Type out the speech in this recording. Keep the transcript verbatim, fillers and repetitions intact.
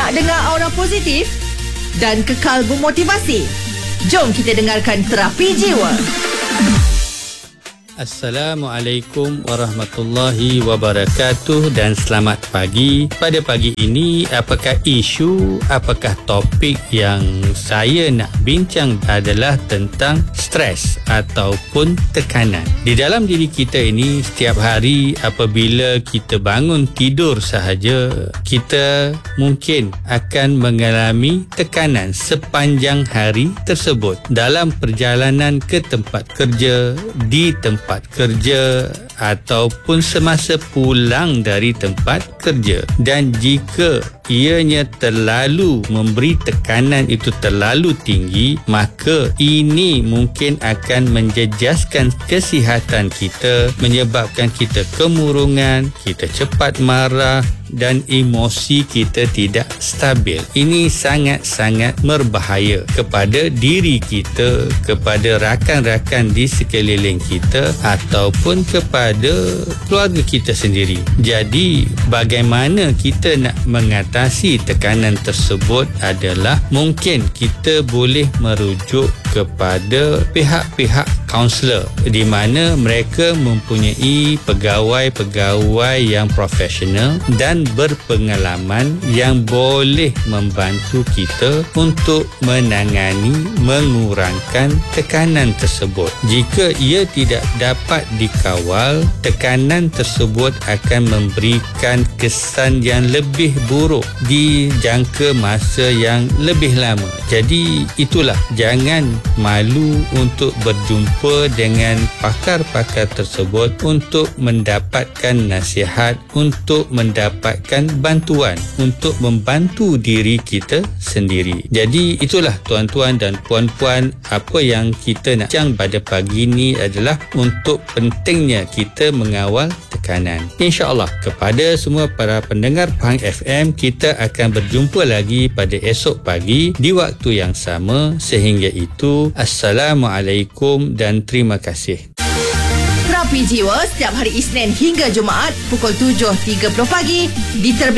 Nak dengar aura positif dan kekal bermotivasi? Jom kita dengarkan Terapi Jiwa. Assalamualaikum warahmatullahi wabarakatuh dan selamat pagi. Pada pagi ini, apakah isu, apakah topik yang saya nak bincang adalah tentang stres ataupun tekanan. Di dalam diri kita ini, setiap hari apabila kita bangun tidur sahaja, kita mungkin akan mengalami tekanan sepanjang hari tersebut. Dalam perjalanan ke tempat kerja, di tempat kerja ataupun semasa pulang dari tempat kerja. Dan jika ianya terlalu memberi tekanan itu terlalu tinggi, maka ini mungkin akan menjejaskan kesihatan kita, menyebabkan kita kemurungan, kita cepat marah dan emosi kita tidak stabil. Ini sangat-sangat berbahaya kepada diri kita, kepada rakan-rakan di sekeliling kita ataupun kepada keluarga kita sendiri. Jadi, bagaimana kita nak mengatasi tekanan tersebut adalah mungkin kita boleh merujuk kepada pihak-pihak kaunselor di mana mereka mempunyai pegawai-pegawai yang profesional dan berpengalaman yang boleh membantu kita untuk menangani, mengurangkan tekanan tersebut. Jika ia tidak dapat dikawal, tekanan tersebut akan memberikan kesan yang lebih buruk di jangka masa yang lebih lama. Jadi itulah, jangan malu untuk berjumpa dengan pakar-pakar tersebut untuk mendapatkan nasihat, untuk mendapatkan bantuan, untuk membantu diri kita sendiri. Jadi itulah tuan-tuan dan puan-puan, apa yang kita nak bincang pada pagi ini adalah untuk pentingnya kita mengawal tekanan. InsyaAllah kepada semua para pendengar Pahang F M, kita akan berjumpa lagi pada esok pagi di waktu yang sama. Sehingga itu, Assalamualaikum dan terima kasih. Terapi Jiwa setiap hari Isnin hingga Jumaat pukul tujuh tiga puluh pagi diterbitkan